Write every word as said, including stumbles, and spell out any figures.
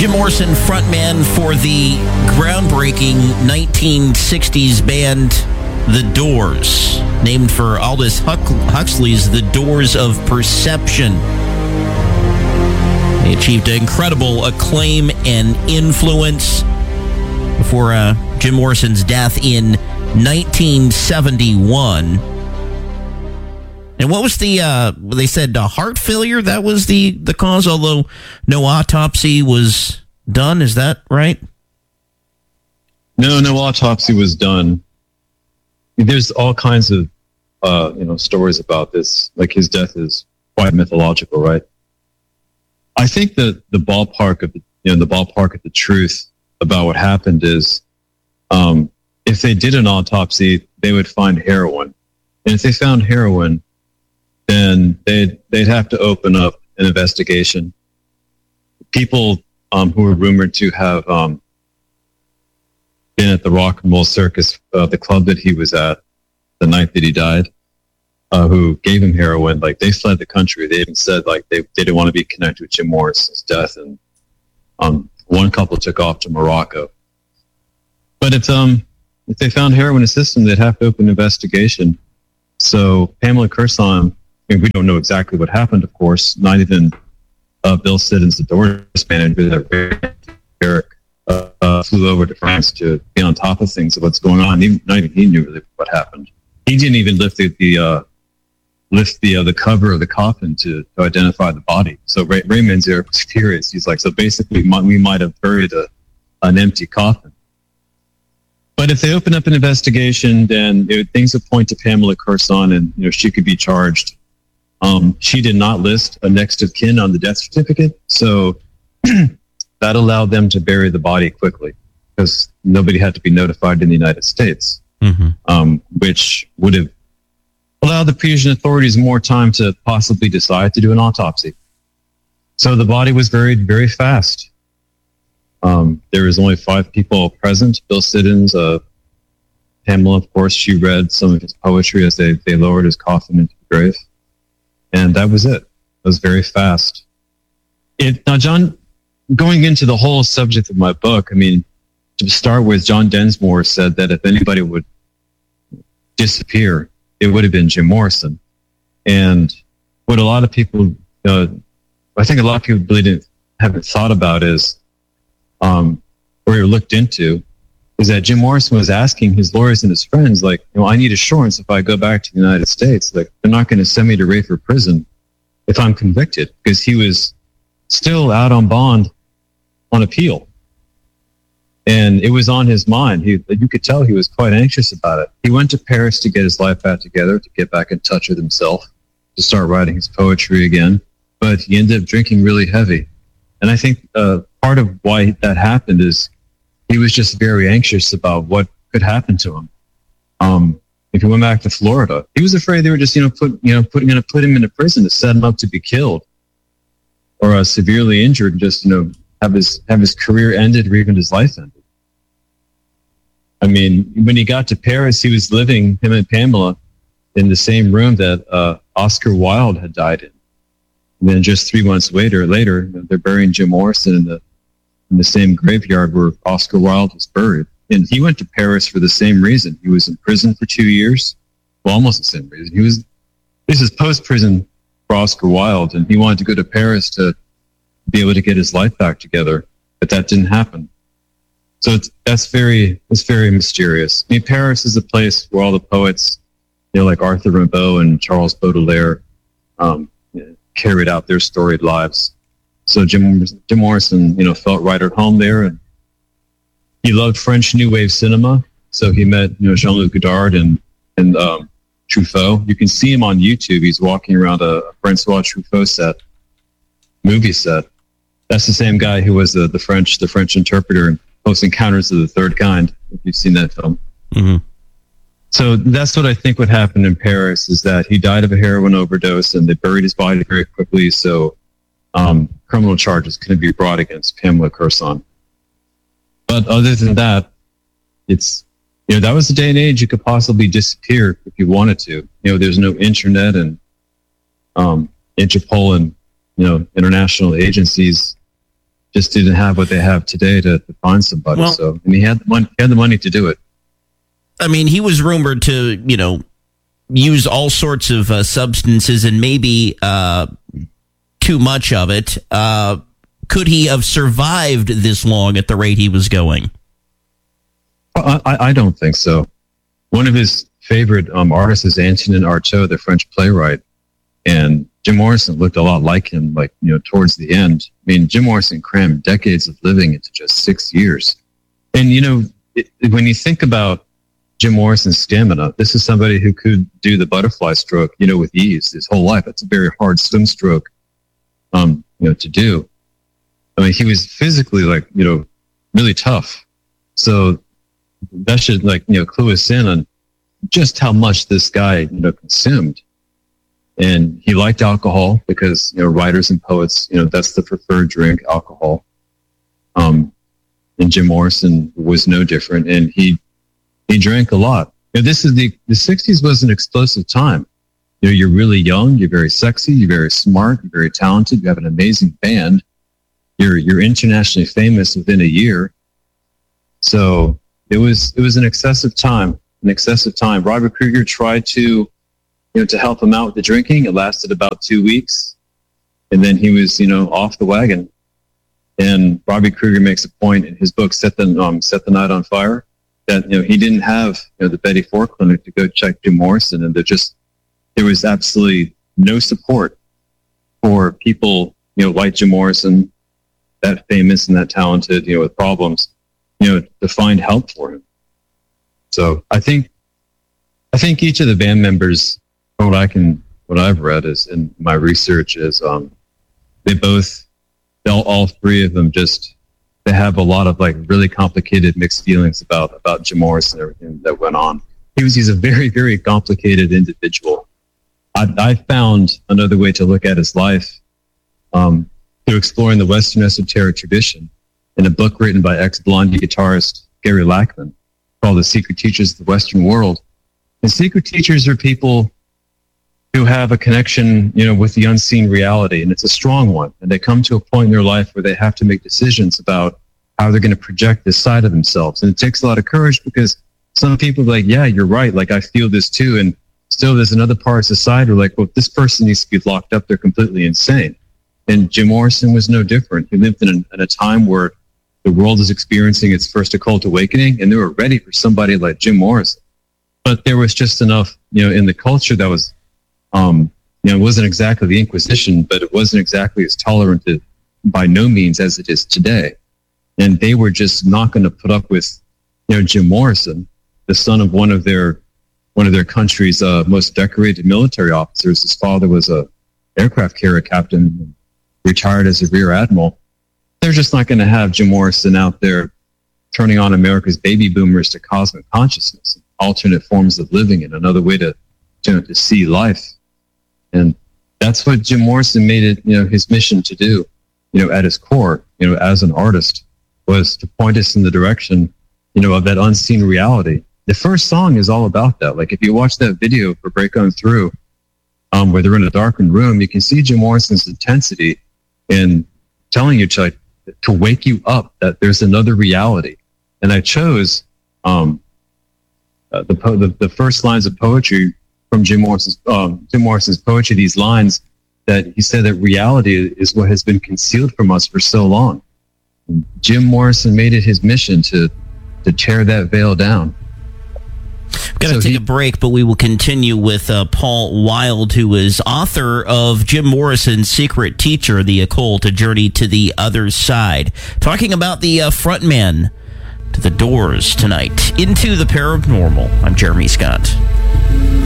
Jim Morrison, frontman for the groundbreaking nineteen sixties band The Doors, named for Aldous Huxley's The Doors of Perception. They achieved incredible acclaim and influence before uh, Jim Morrison's death in nineteen seventy-one. And what was the, uh, they said uh, heart failure? That was the, the cause, although no autopsy was done. Is that right? No, no autopsy was done. There's all kinds of, uh, you know, stories about this. Like his death is quite mythological, right? I think that the ballpark of the, you know, the ballpark of the truth about what happened is, um, if they did an autopsy, they would find heroin. And if they found heroin, then they'd, they'd have to open up an investigation. People um, who were rumored to have um, been at the Rock and Roll Circus, uh, the club that he was at the night that he died, uh, who gave him heroin, like they fled the country. They even said like they, they didn't want to be connected with Jim Morrison's death. And um, one couple took off to Morocco. But if, um, if they found heroin in the system, they'd have to open an investigation. So Pamela Curson, I mean, we don't know exactly what happened, of course. Not even uh, Bill Siddons, the Doors manager, Eric, uh, uh, flew over to France to be on top of things of what's going on. Even, not even he knew really what happened. He didn't even lift the, the uh, lift the uh, the cover of the coffin to, to identify the body. So Ray, Ray Manzarek was furious. He's like, so basically, we might have buried a, an empty coffin. But if they open up an investigation, then it, things would point to Pamela Curson, and you know she could be charged. Um, she did not list a next of kin on the death certificate, so that allowed them to bury the body quickly because nobody had to be notified in the United States, mm-hmm. um, which would have allowed the Parisian authorities more time to possibly decide to do an autopsy. So the body was buried very fast. Um, there was only five people present. Bill Siddons, uh, Pamela, of course, she read some of his poetry as they, they lowered his coffin into the grave. And that was it. It was very fast. It, now, John, going into the whole subject of my book, I mean, to start with, John Densmore said that if anybody would disappear, it would have been Jim Morrison. And what a lot of people, uh, I think a lot of people really didn't, haven't thought about is, um, or looked into, is that Jim Morrison was asking his lawyers and his friends, like, you know, I need assurance if I go back to the United States, like, they're not going to send me to Rayford Prison if I'm convicted, because he was still out on bond on appeal. And it was on his mind. He, you could tell he was quite anxious about it. He went to Paris to get his life back together, to get back in touch with himself, to start writing his poetry again. But he ended up drinking really heavy. And I think uh, part of why that happened is he was just very anxious about what could happen to him. Um, if he went back to Florida, he was afraid they were just, you know, put, you know, putting going to put him into prison to set him up to be killed or uh, severely injured, and just, you know, have his have his career ended or even his life ended. I mean, when he got to Paris, he was living, him and Pamela, in the same room that uh, Oscar Wilde had died in. And then just three months later, later, they're burying Jim Morrison in the in the same graveyard where Oscar Wilde was buried. And he went to Paris for the same reason. He was in prison for two years. Well, almost the same reason. He was, this is post-prison for Oscar Wilde, and he wanted to go to Paris to be able to get his life back together, but that didn't happen. So it's, that's very, it's very mysterious. I mean, Paris is a place where all the poets, you know, like Arthur Rimbaud and Charles Baudelaire, um, carried out their storied lives. So Jim, Jim Morrison, you know, felt right at home there, and he loved French New Wave cinema. So he met, you know, Jean-Luc Godard and and um, Truffaut. You can see him on YouTube. He's walking around a Francois Truffaut set, movie set. That's the same guy who was the, the French the French interpreter in Close Encounters of the Third Kind. If you've seen that film. Mm-hmm. So that's what I think would happen in Paris, is that he died of a heroin overdose, and they buried his body very quickly. So um, criminal charges couldn't be brought against Pamela Curson. But other than that, it's, you know, that was the day and age you could possibly disappear if you wanted to. You know, there's no internet, and um, Interpol and, you know, international agencies just didn't have what they have today to, to find somebody. Well, so, and he had the money, he had the money to do it. I mean, he was rumored to, you know, use all sorts of uh, substances and maybe uh, too much of it. Uh, could he have survived this long at the rate he was going? I, I don't think so. One of his favorite um, artists is Antonin Artaud, the French playwright, and Jim Morrison looked a lot like him, like, you know, towards the end. I mean, Jim Morrison crammed decades of living into just six years. And, you know, it, when you think about Jim Morrison's stamina, this is somebody who could do the butterfly stroke, you know, with ease his whole life. It's a very hard swim stroke, um, you know, to do. I mean, he was physically, like, you know, really tough. So that should, like, you know, clue us in on just how much this guy, you know, consumed. And he liked alcohol because, you know, writers and poets, you know, that's the preferred drink, alcohol. Um, and Jim Morrison was no different. And he, he drank a lot. You know, this is the, the sixties was an explosive time. You know, you're really young, you're very sexy, you're very smart, you're very talented, you have an amazing band. You're, you're internationally famous within a year. So it was, it was an excessive time, an excessive time. Robert Krieger tried to, you know, to help him out with the drinking. It lasted about two weeks. And then he was, you know, off the wagon. And Robbie Krieger makes a point in his book, Set the, um, Set the Night on Fire, that, you know, he didn't have, you know, the Betty Ford Clinic to go check Jim Morrison. And there just, there was absolutely no support for people, you know, like Jim Morrison, that famous and that talented, you know, with problems, you know, to find help for him. So I think, I think each of the band members, from what I can, what I've read is in my research is, um, they both, all, all three of them just, they have a lot of, like, really complicated mixed feelings about, about Jim Morrison and everything that went on. He was, he's a very, very complicated individual. I, I found another way to look at his life, um, through exploring the Western esoteric tradition in a book written by ex-Blondie guitarist Gary Lackman called The Secret Teachers of the Western World. And secret teachers are people who have a connection, you know, with the unseen reality, and it's a strong one. And they come to a point in their life where they have to make decisions about how they're going to project this side of themselves. And it takes a lot of courage because some people are like, yeah, you're right. Like, I feel this too. And still there's another part of society where, like, well, this person needs to be locked up. They're completely insane. And Jim Morrison was no different. He lived in a, in a time where the world is experiencing its first occult awakening, and they were ready for somebody like Jim Morrison. But there was just enough, you know, in the culture that was, um, you know, it wasn't exactly the Inquisition, but it wasn't exactly as tolerant to, by no means as it is today. And they were just not going to put up with, you know, Jim Morrison, the son of one of their, one of their country's uh, most decorated military officers. His father was a aircraft carrier captain, retired as a rear admiral. They're just not going to have Jim Morrison out there turning on America's baby boomers to cosmic consciousness, alternate forms of living, and another way to, you know, to see life. And that's what Jim Morrison made it, you know, his mission to do, you know, at his core, you know, as an artist, was to point us in the direction, you know, of that unseen reality. The first song is all about that. Like, if you watch that video for Break On Through, um, where they're in a darkened room, you can see Jim Morrison's intensity in telling you to, to wake you up that there's another reality. And I chose um, uh, the, po- the the first lines of poetry from Jim Morrison's um, Jim Morrison's poetry. These lines that he said that reality is what has been concealed from us for so long. And Jim Morrison made it his mission to to tear that veil down. We've got to so take he, a break, but we will continue with uh, Paul Wild, who is author of Jim Morrison's Secret Teacher, The Occult, A Journey to the Other Side, talking about the uh, frontman to The Doors tonight. Into the Paranormal. I'm Jeremy Scott.